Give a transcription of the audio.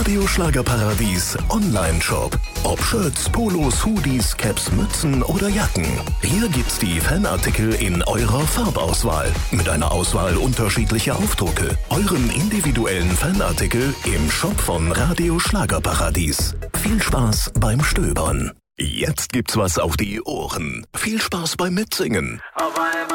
Radio Schlagerparadies Online-Shop. Ob Shirts, Polos, Hoodies, Caps, Mützen oder Jacken. Hier gibt's die Fanartikel in eurer Farbauswahl. Mit einer Auswahl unterschiedlicher Aufdrucke. Euren individuellen Fanartikel im Shop von Radio Schlagerparadies. Viel Spaß beim Stöbern. Jetzt gibt's was auf die Ohren. Viel Spaß beim Mitsingen. Auf